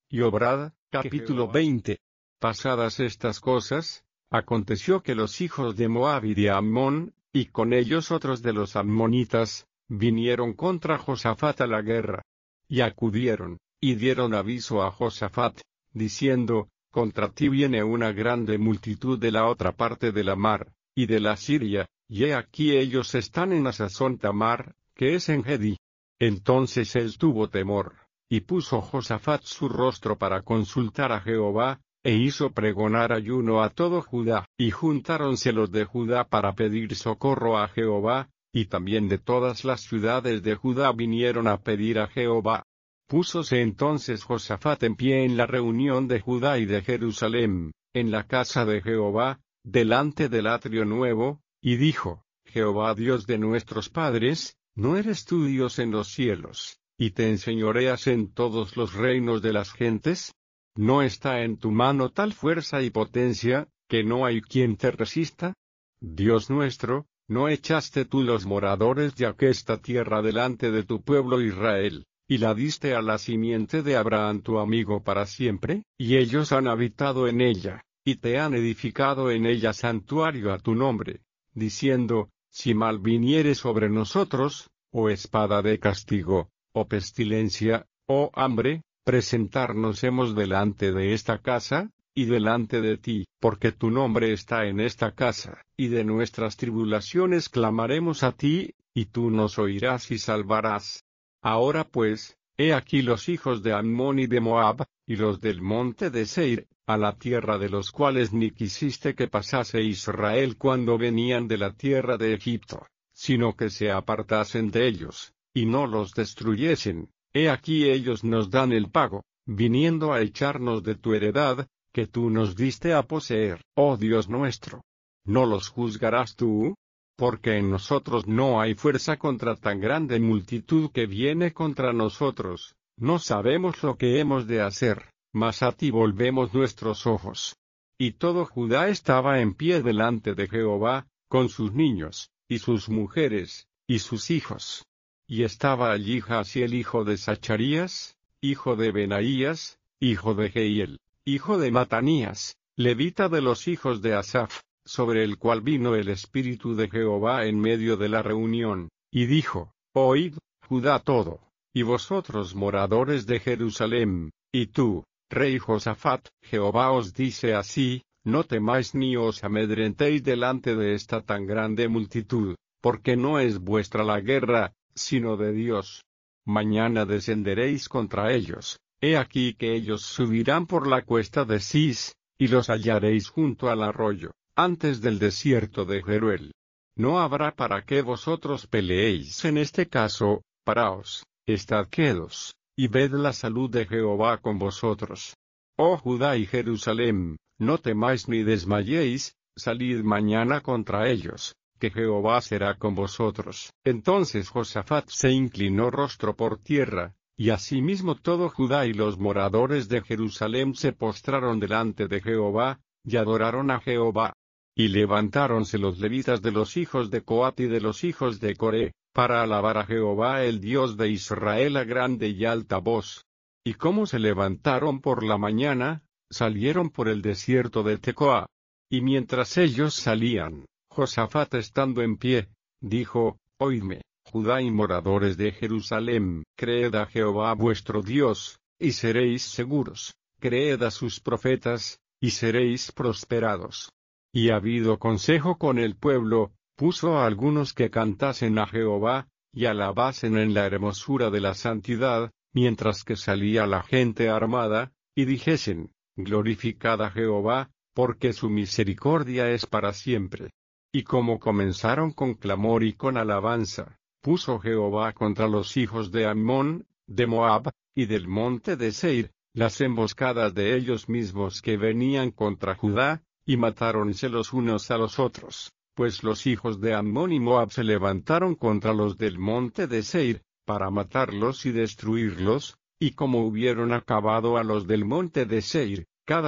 y obrad. Capítulo 20. Pasadas estas cosas, aconteció que los hijos de Moab y de Ammón, y con ellos otros de los ammonitas, vinieron contra Josafat a la guerra. Y acudieron, y dieron aviso a Josafat, diciendo, contra ti viene una grande multitud de la otra parte de la mar, y de la Siria, y he aquí ellos están en Hasazón Tamar, que es en Gedi. Entonces él tuvo temor, y puso Josafat su rostro para consultar a Jehová, e hizo pregonar ayuno a todo Judá. Y juntáronse los de Judá para pedir socorro a Jehová, y también de todas las ciudades de Judá vinieron a pedir a Jehová. Púsose entonces Josafat en pie en la reunión de Judá y de Jerusalén, en la casa de Jehová, delante del atrio nuevo, y dijo, Jehová Dios de nuestros padres, ¿no eres tú Dios en los cielos, y te enseñoreas en todos los reinos de las gentes? ¿No está en tu mano tal fuerza y potencia, que no hay quien te resista? Dios nuestro, ¿no echaste tú los moradores de aquesta tierra delante de tu pueblo Israel, y la diste a la simiente de Abraham tu amigo para siempre? Y ellos han habitado en ella, y te han edificado en ella santuario a tu nombre, diciendo, si mal viniere sobre nosotros, o espada de castigo, o pestilencia, o hambre, presentarnos hemos delante de esta casa, y delante de ti, porque tu nombre está en esta casa, y de nuestras tribulaciones clamaremos a ti, y tú nos oirás y salvarás. Ahora pues, he aquí los hijos de Ammón y de Moab, y los del monte de Seir, a la tierra de los cuales ni quisiste que pasase Israel cuando venían de la tierra de Egipto, sino que se apartasen de ellos, y no los destruyesen. He aquí ellos nos dan el pago, viniendo a echarnos de tu heredad, que tú nos diste a poseer. Oh Dios nuestro, ¿no los juzgarás tú? Porque en nosotros no hay fuerza contra tan grande multitud que viene contra nosotros, no sabemos lo que hemos de hacer, mas a ti volvemos nuestros ojos. Y todo Judá estaba en pie delante de Jehová, con sus niños, y sus mujeres, y sus hijos. Y estaba allí Jaasiel hijo de Zacharías, hijo de Benaías, hijo de Jehiel, hijo de Matanías, levita de los hijos de Asaph, sobre el cual vino el Espíritu de Jehová en medio de la reunión, y dijo, oíd, Judá todo, y vosotros moradores de Jerusalén, y tú, rey Josafat, Jehová os dice así, no temáis ni os amedrentéis delante de esta tan grande multitud, porque no es vuestra la guerra, sino de Dios. Mañana descenderéis contra ellos, he aquí que ellos subirán por la cuesta de Cis, y los hallaréis junto al arroyo, antes del desierto de Jeruel. No habrá para qué vosotros peleéis en este caso, paraos, estad quedos, y ved la salud de Jehová con vosotros. Oh Judá y Jerusalén, no temáis ni desmayéis, salid mañana contra ellos, que Jehová será con vosotros. Entonces Josafat se inclinó rostro por tierra, y asimismo todo Judá y los moradores de Jerusalén se postraron delante de Jehová, y adoraron a Jehová. Y levantáronse los levitas de los hijos de Coat y de los hijos de Coré, para alabar a Jehová el Dios de Israel a grande y alta voz. Y como se levantaron por la mañana, salieron por el desierto de Tecoa. Y mientras ellos salían, Josafat estando en pie, dijo, oídme, Judá y moradores de Jerusalén, creed a Jehová vuestro Dios, y seréis seguros, creed a sus profetas, y seréis prosperados. Y habido consejo con el pueblo, puso a algunos que cantasen a Jehová, y alabasen en la hermosura de la santidad, mientras que salía la gente armada, y dijesen, glorificad a Jehová, porque su misericordia es para siempre. Y como comenzaron con clamor y con alabanza, puso Jehová contra los hijos de Ammón, de Moab, y del monte de Seir, las emboscadas de ellos mismos que venían contra Judá, y matáronse los unos a los otros, pues los hijos de Ammón y Moab se levantaron contra los del monte de Seir, para matarlos y destruirlos, y como hubieron acabado a los del monte de Seir,